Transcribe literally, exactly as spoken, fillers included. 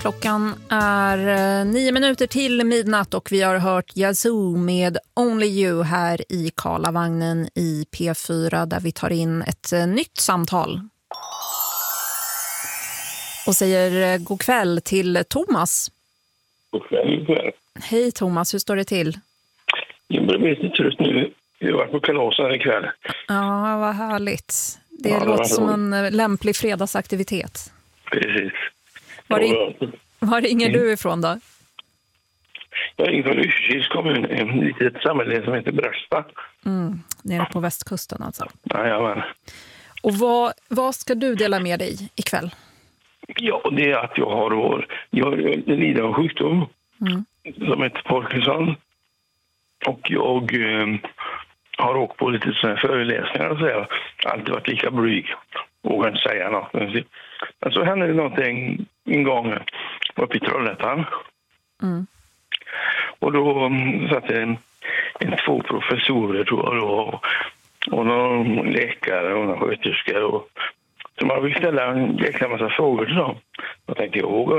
Klockan är eh, nio minuter till midnatt och vi har hört Yazoo med Only You här i Karlavagnen i P fyra där vi tar in ett eh, nytt samtal. Och säger eh, god kväll till Thomas. God kväll, god kväll. Hej Thomas, hur står det till? Jag blir lite trött nu. Jag har varit på kalasen ikväll. Ja, vad härligt. Det Ja, det låter var som roligt. en eh, lämplig fredagsaktivitet. Precis. Var, Ja, ring- ja. var ringer Mm. du ifrån då? Jag ringer från Lysekils kommun, en litet samhälle som heter Brösta. Mm, nere på västkusten alltså. Jajamän. Och vad, vad ska du dela med dig ikväll? Ja, det är att jag har vår, jag lider av sjukdom Mm. som heter Parkinson. Och jag eh, har åkt på lite sådana här föreläsningar och så här. Alltid varit lika blyg. Vågar inte säga något. Men så hände det någonting en gång uppe i Trollhättan. Mm. Och då um, satt det en, en två professorer tror jag då, och, och någon läkare och någon sköterska. Och, så man fick ställa en jäkla massa frågor till dem. Då tänkte jag,